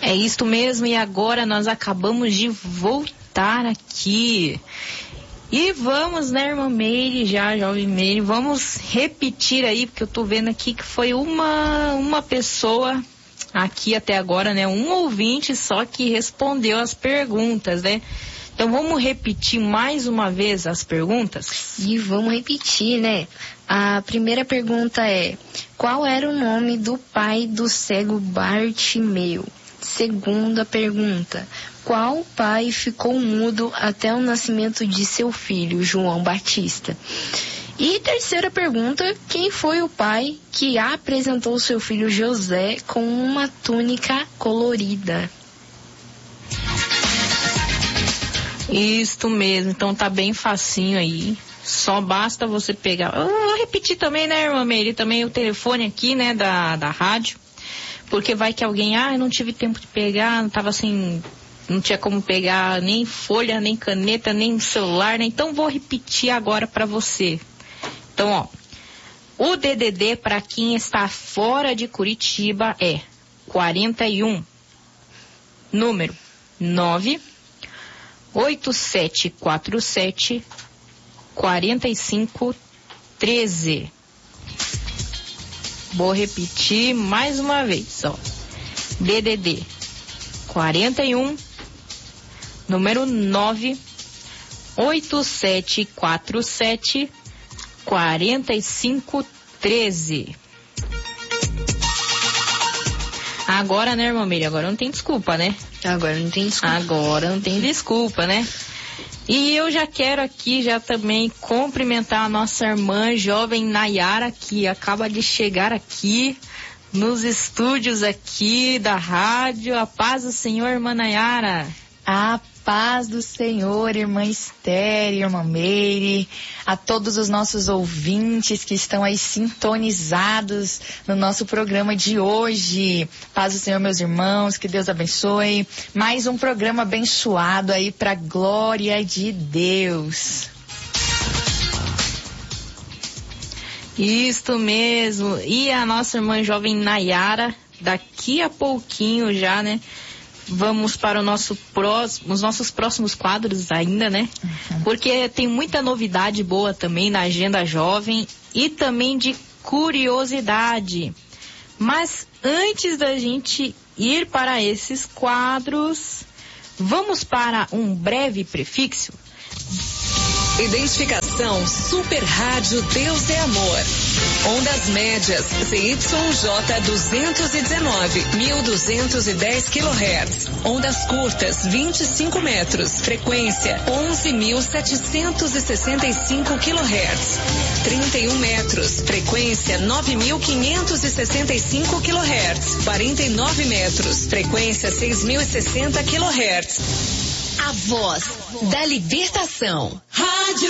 É isto mesmo, e agora nós acabamos de voltar aqui. E vamos, né, irmã Meire, jovem Meire, vamos repetir aí, porque eu tô vendo aqui que foi uma pessoa aqui até agora, né, um ouvinte só que respondeu as perguntas, né? Então vamos repetir mais uma vez as perguntas? E vamos repetir, né? A primeira pergunta é: qual era o nome do pai do cego Bartimeu? Segunda pergunta: qual pai ficou mudo até o nascimento de seu filho, João Batista? E terceira pergunta: quem foi o pai que apresentou seu filho José com uma túnica colorida? Isto mesmo, então tá bem facinho aí. Só basta você pegar. Eu vou repetir também, né, irmã Meire, também o telefone aqui, né, da rádio. Porque vai que alguém, eu não tive tempo de pegar, não tava assim, não tinha como pegar nem folha, nem caneta, nem celular, né? Então vou repetir agora para você. Então, ó, o DDD para quem está fora de Curitiba é 41, número 98747 4513. Vou repetir mais uma vez, ó. DDD 41, número 98747 4513. Agora, né, irmã Meire? Agora não tem desculpa, né? Agora não tem desculpa, né? E eu já quero aqui já também cumprimentar a nossa irmã jovem Nayara, que acaba de chegar aqui nos estúdios aqui da rádio. A paz do Senhor, irmã Nayara. A paz do Senhor, irmã Esther, irmã Meire, a todos os nossos ouvintes que estão aí sintonizados no nosso programa de hoje. Paz do Senhor, meus irmãos, que Deus abençoe. Mais um programa abençoado aí para a glória de Deus. Isto mesmo. E a nossa irmã jovem Nayara, daqui a pouquinho já, né? Vamos para os nossos próximos quadros ainda, né? Porque tem muita novidade boa também na agenda jovem e também de curiosidade. Mas antes da gente ir para esses quadros, vamos para um breve prefixo. Identificação Super Rádio Deus é Amor. Ondas médias ZYJ 219, 1210 kHz. Ondas curtas 25 metros. Frequência 11.765 kHz. 31 metros. Frequência 9.565 kHz. 49 metros. Frequência 6.060 kHz. A voz da libertação. Rádio